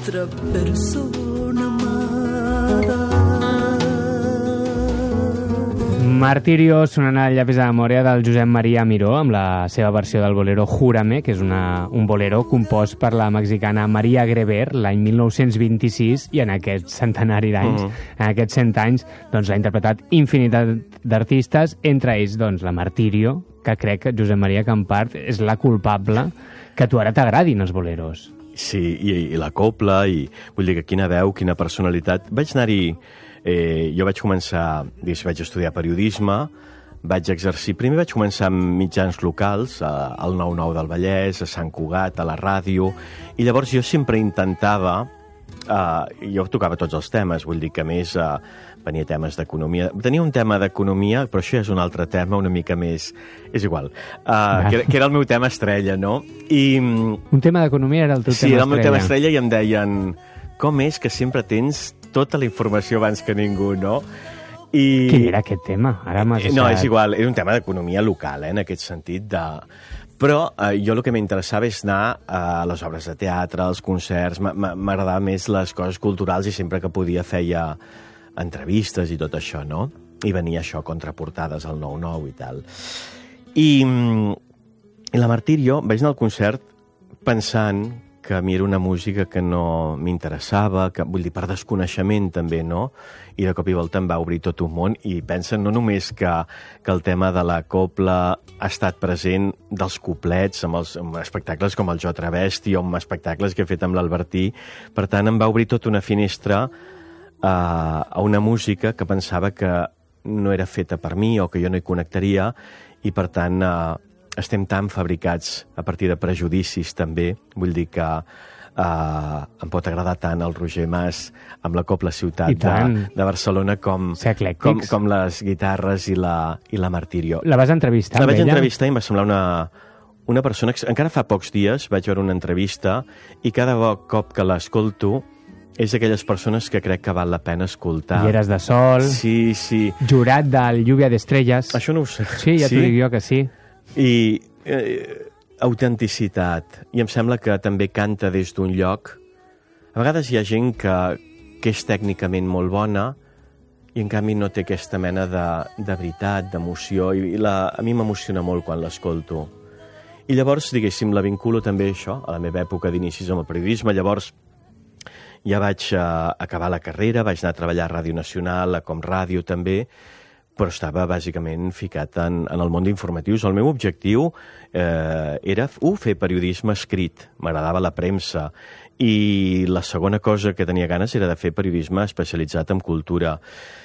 otra persona amada. Martirio, sonant al llapis de memòria del Josep Maria Miró, amb la seva versió del bolero Júrame, que és un bolero compost per la mexicana Maria Greber l'any 1926, i en aquest centenari d'anys, en aquests 100 anys, doncs l'ha interpretat infinitat d'artistes, entre ells doncs, la Martirio, que crec que Josep Maria Campart és la culpable que a tu ara t'agradin els boleros. Sí, i la copla, i vull dir que quina veu, quina personalitat. Vaig anar-hi... jo vaig començar, vaig estudiar periodisme, vaig exercir... Primer vaig començar amb mitjans locals, al 9-9 del Vallès, a Sant Cugat, a la ràdio, i llavors jo sempre intentava... jo tocava tots els temes, vull dir que a més venia temes d'economia. Tenia un tema d'economia, però això és un altre tema una mica més... És igual. Que era el meu tema estrella, no? Un tema d'economia era el teu tema estrella. Sí, era el meu tema estrella i em deien com és que sempre tens tota la informació abans que ningú, no? Quin era aquest tema? Ara m'has deixat... No, és igual, era un tema d'economia local, en aquest sentit de... Però jo el que m'interessava és anar a les obres de teatre, als concerts, m'agradava més les coses culturals i sempre que podia feia entrevistes i tot això, no? I venia això, contraportades al 9-9 i tal. I la Martirio, vaig anar al concert pensant que a mi era una música que no m'interessava, que vull dir, per desconeixement també, no? I de cop i volta em va obrir tot un món i pensen no només que el tema de la copla ha estat present dels coplets amb espectacles com el Jo Travesti o amb espectacles que he fet amb l'Albertí. Per tant, em va obrir tota una finestra a una música que pensava que no era feta per mi o que jo no hi connectaria i, per tant, estem tan fabricats a partir de prejudicis també, vull dir que em pot agradar tant el Roger Mas amb la Copla Ciutat de Barcelona com les guitarres i la Martirio. La vas entrevistar? La vaig entrevistar i em va semblar una persona... Encara fa pocs dies vaig veure una entrevista i cada cop que l'escolto és d'aquelles persones que crec que val la pena escoltar. Lleres de Sol... Sí. Jurat del Lluvia d'Estrelles... Això no ho sé. Sí, ja t'ho dic jo que sí. I autenticitat. I em sembla que també canta des d'un lloc. A vegades hi ha gent que és tècnicament molt bona i en canvi no té aquesta mena de veritat, d'emoció. I a mi m'emociona molt quan l'escolto. I llavors, diguéssim, la vinculo també això, a la meva època d'inicis amb el periodisme. Llavors ja vaig acabar la carrera, vaig anar a treballar a Ràdio Nacional, a Comràdio també, però estava bàsicament ficat en el món d'informatius. El meu objectiu era fer periodisme escrit, m'agradava la premsa, i la segona cosa que tenia ganes era de fer periodisme especialitzat en cultura.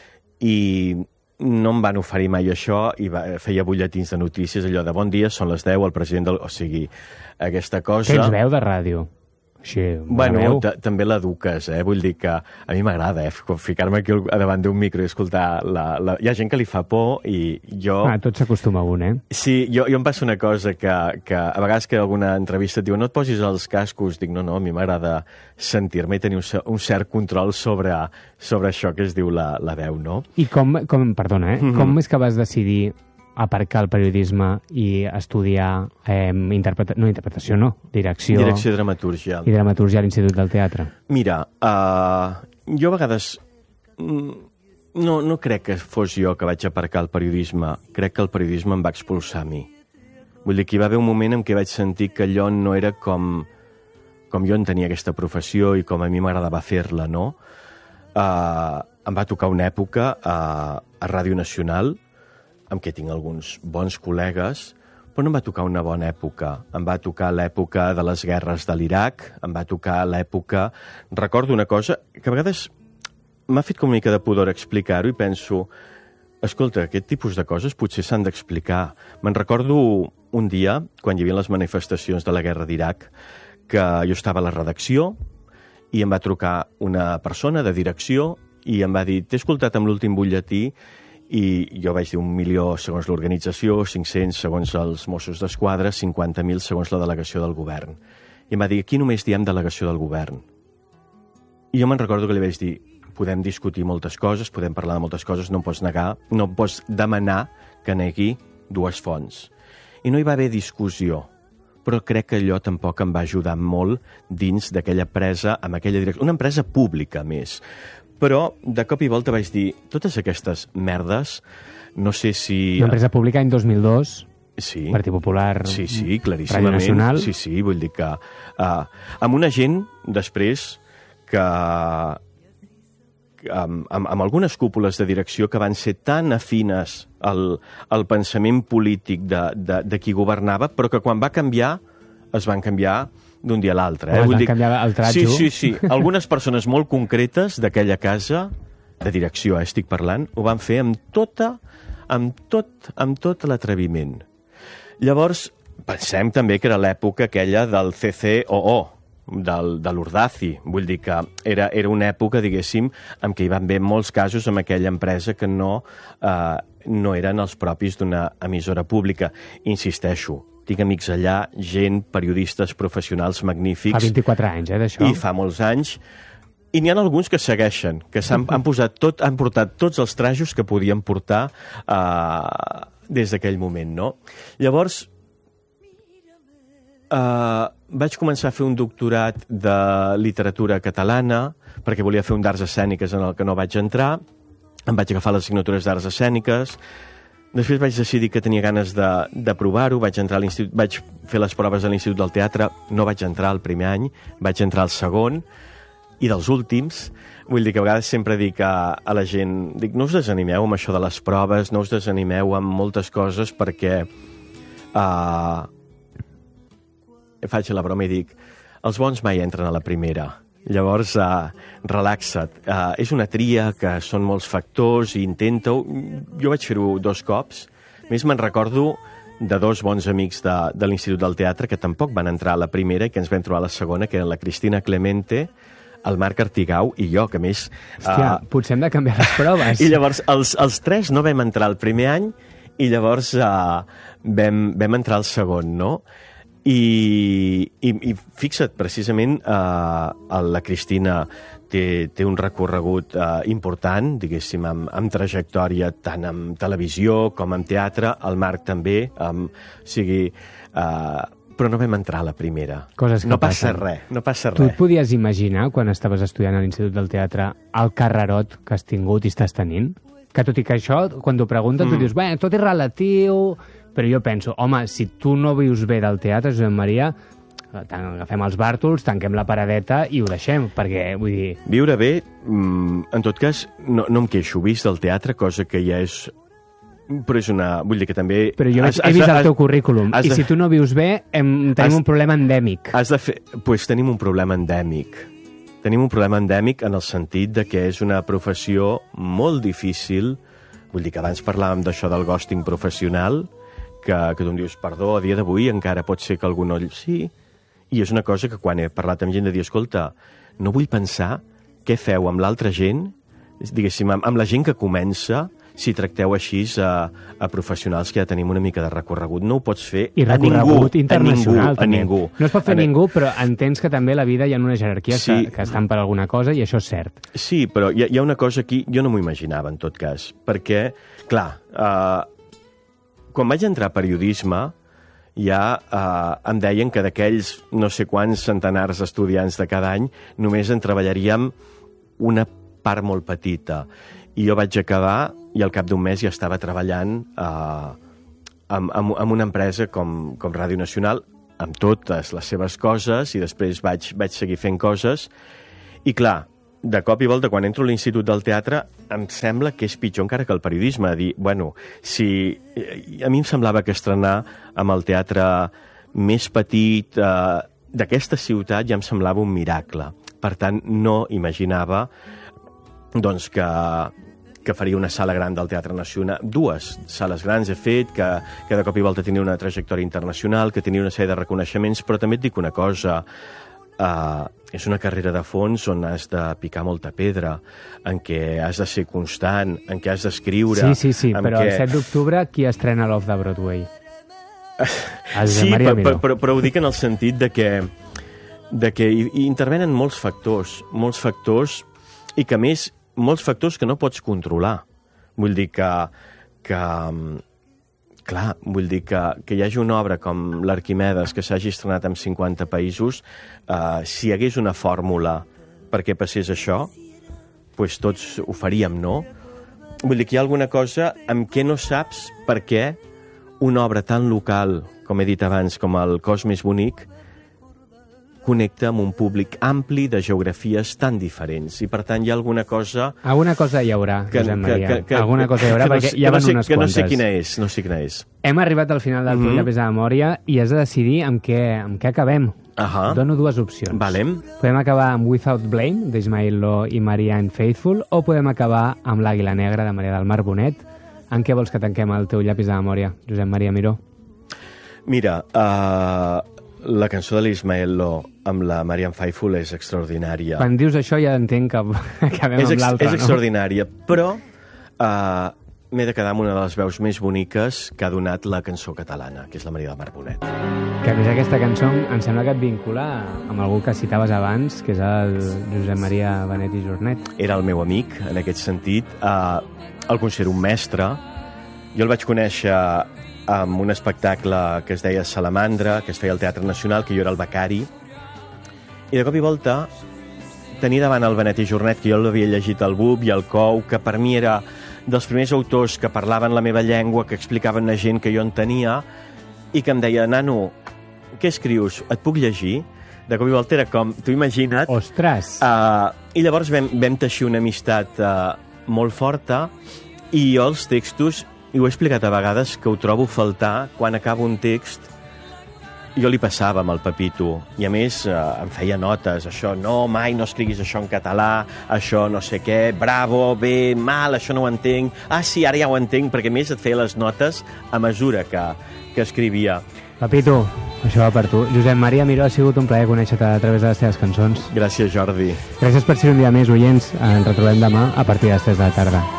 I no em van oferir mai això, i feia butlletins de notícies, allò de bon dia, són les 10, el president del... O sigui, aquesta cosa... Tens veu de ràdio? Sí, bueno, també l'eduques, vull dir que a mi m'agrada ficar-me aquí davant d'un micro i escoltar hi ha gent que li fa por i jo... Tot s'acostuma a un, Sí, jo em passa una cosa que a vegades que alguna entrevista et diu no et posis els cascos, dic no, a mi m'agrada sentir-me i tenir un cert control sobre això que es diu la veu, no? I com és que vas decidir aparcar el periodisme i estudiar interpretació, direcció... Direcció i dramatúrgia. I dramatúrgia a l'Institut del Teatre. Mira, jo a vegades no crec que fos jo que vaig aparcar el periodisme, crec que el periodisme em va expulsar a mi. Vull dir que hi va haver un moment en què vaig sentir que allò no era com jo tenia aquesta professió i com a mi m'agradava fer-la, no? Em va tocar una època a Ràdio Nacional, amb què tinc alguns bons col·legues, però no em va tocar una bona època. Em va tocar l'època de les guerres de l'Iraq, em va tocar l'època... Recordo una cosa que a vegades m'ha fet com una mica de pudor explicar-ho i penso, escolta, aquest tipus de coses potser s'han d'explicar. Me'n recordo un dia, quan hi havia les manifestacions de la guerra d'Iraq, que jo estava a la redacció i em va trucar una persona de direcció i em va dir, t'he escoltat amb l'últim butlletí i jo vaig dir 1 milió segons l'organització, 500 segons els Mossos d'Esquadra, 50.000 segons la delegació del govern. I em va dir, aquí només diem delegació del govern. I jo me'n recordo que li vaig dir, podem discutir moltes coses, podem parlar de moltes coses, no em pots negar, no em pots demanar que negui 2 fonts. I no hi va haver discussió, però crec que allò tampoc em va ajudar molt dins d'aquella empresa, amb aquella direcció. Una empresa pública, més. Però, de cop i volta vaig dir, totes aquestes merdes, no sé si... Una empresa pública any 2002, sí. Partit Popular, Sí, Ràdio claríssimament. Nacional. Sí, vull dir que... amb una gent, després, que... amb algunes cúpules de direcció que van ser tan afines al pensament polític de qui governava, però que quan va canviar, es van canviar d'un dia a l'altre. Es van canviar el tratjo. Sí. Algunes persones molt concretes d'aquella casa, de direcció, estic parlant, ho van fer amb tot l'atreviment. Llavors, pensem també que era l'època aquella del CCOO, de l'Urdaci. Vull dir que era una època, diguéssim, en què hi van haver molts casos amb aquella empresa que no eren els propis d'una emissora pública. Insisteixo, tinc amics allà, gent, periodistes professionals magnífics. Fa 24 anys, d'això. I fa molts anys. I n'hi ha alguns que segueixen, que han portat tots els trajos que podien portar des d'aquell moment, no? Llavors, vaig començar a fer un doctorat de literatura catalana, perquè volia fer un d'arts escèniques en el que no vaig entrar. Em vaig agafar les assignatures d'arts escèniques. Després vaig decidir que tenia ganes de provar-ho. Vaig entrar a l'institut, vaig fer les proves a l'Institut del Teatre. No vaig entrar el primer any, vaig entrar al segon. I dels últims, vull dir que a vegades sempre dic a la gent, dic, no us desanimeu amb això de les proves, no us desanimeu amb moltes coses, perquè faig la broma i dic, els bons mai entren a la primera. Llavors, relaxa't. És una tria que són molts factors i intenta-ho. Jo vaig fer-ho 2 cops. A més, me'n recordo de 2 bons amics de l'Institut del Teatre que tampoc van entrar a la primera i que ens vam trobar a la segona, que eren la Cristina Clemente, el Marc Artigau i jo, que més... Hòstia, potser hem de canviar les proves. I llavors, els 3 no vam entrar el primer any i llavors vam entrar el segon, no? I fixa't, precisament, la Cristina té un recorregut important, diguéssim, amb trajectòria tant en televisió com en teatre, el Marc també, però no vam entrar a la primera. Coses que no passa passen. res, no passa Tu et res. podies imaginar, quan estaves estudiant a l'Institut del Teatre, el carrerot que has tingut i estàs tenint? Que tot i que això, quan t'ho pregunten, tu dius, bé, tot és relatiu... Però jo penso, home, si tu no vius bé del teatre, Josep Maria, agafem els bàrtols, tanquem la paradeta i ho deixem, perquè, vull dir... Viure bé, en tot cas, no em queixo, vist del teatre, cosa que ja és... Però és una... Vull dir que també... Però jo he vist el teu currículum, i si tu no vius bé, tenim un problema endèmic. Pues tenim un problema endèmic. Tenim un problema endèmic en el sentit de que és una professió molt difícil. Vull dir que abans parlàvem d'això del ghosting professional, que tu em dius, perdó, a dia d'avui encara pot ser que algú no... Sí, i és una cosa que quan he parlat amb gent de dir, escolta, no vull pensar què feu amb l'altra gent, diguéssim, amb la gent que comença, si tracteu així a professionals que ja tenim una mica de recorregut. No ho pots fer I recorregut internacional, a ningú. No es pot fer a ningú, però entens que també a la vida hi ha una jerarquia que estan per alguna cosa, i això és cert. Sí, però hi ha una cosa aquí, jo no m'ho imaginava, en tot cas, perquè, clar, quan vaig entrar a periodisme, ja em deien que d'aquells no sé quants centenars d'estudiants de cada any, només en treballaríem una part molt petita. I jo vaig acabar i al cap d'un mes ja estava treballant amb una empresa com Ràdio Nacional, amb totes les seves coses, i després vaig seguir fent coses. I clar, de cop i volta, quan entro a l'Institut del Teatre, em sembla que és pitjor encara que el periodisme. Dir, bueno, a mi em semblava que estrenar amb el teatre més petit d'aquesta ciutat ja em semblava un miracle. Per tant, no imaginava doncs, que faria una sala gran del Teatre Nacional. 2 sales grans he fet, que de cop i volta tenia una trajectòria internacional, que tenia una sèrie de reconeixements, però també et dic una cosa... és una carrera de fons on has de picar molta pedra, en què has de ser constant, en què has d'escriure... Sí, però el 7 d'octubre qui estrena l'Off de Broadway? Sí, però ho dic en el sentit de que hi intervenen molts factors, i que a més, molts factors que no pots controlar. Vull dir que clar, vull dir que hi hagi una obra com l'Arquimedes que s'hagi estrenat en 50 països, si hi hagués una fórmula perquè passés això, doncs tots ho faríem, no? Vull dir que hi ha alguna cosa amb què no saps per què una obra tan local, com he dit abans, com el Cos més bonic, connecta amb un públic ampli de geografies tan diferents. I, per tant, hi ha alguna cosa... Alguna cosa hi haurà, Josep Maria. Alguna cosa hi haurà, perquè ja van unes quantes. Que no sé quina és. Hem arribat al final del teu llapis de memòria i has de decidir amb què acabem. Dono dues opcions. Valem. Podem acabar amb Without Blame, d'Ismael Lo i Marianne Faithfull, o podem acabar amb L'Àguila Negra, de Maria del Mar Bonet. En què vols que tanquem el teu llapis de memòria, Josep Maria Miró? Mira, la cançó de l'Ismael Lo amb la Marianne Faithfull és extraordinària. Quan dius això ja entenc que acabem amb l'altra, no? És extraordinària, però m'he de quedar amb una de les veus més boniques que ha donat la cançó catalana, que és la Maria del Mar Bonet. Que a més aquesta cançó em sembla que et vincula amb algú que citaves abans, que és el Josep Maria Benet i Jornet. Era el meu amic, en aquest sentit. El considero un mestre. Jo el vaig conèixer amb un espectacle que es deia Salamandra, que es feia al Teatre Nacional, que jo era el becari, i de cop i volta tenia davant el Benet i Jornet, que jo l'havia llegit al BUP i al COU, que per mi era dels primers autors que parlaven la meva llengua, que explicaven a gent que jo entenia, i que em deia, nano, què escrius? Et puc llegir? De cop i volta era com, t'ho imagina't? Ostres! I llavors vam teixir una amistat molt forta, i jo els textos, i ho he explicat a vegades, que ho trobo faltar quan acabo un text. Jo li passava amb el Pepito, i a més em feia notes, això no, mai no escriguis això en català, això no sé què, bravo, bé, mal, això no ho entenc, sí, ara ja ho entenc, perquè a més et feia les notes a mesura que escrivia. Pepito, això va per tu. Josep Maria Miró, ha sigut un plaer conèixer-te a través de les teves cançons. Gràcies, Jordi. Gràcies per ser un dia més, oients. Ens retrobem demà a partir de les 3 de la tarda.